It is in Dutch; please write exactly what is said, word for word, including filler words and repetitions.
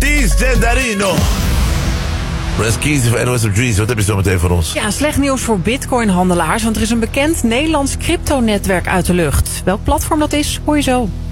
Di Zendarino. Res Keys van N O S op Drees. Wat heb je zo meteen voor ons? Ja, slecht nieuws voor bitcoinhandelaars, want er is een bekend Nederlands cryptonetwerk uit de lucht. Welk platform dat is, hoor je zo.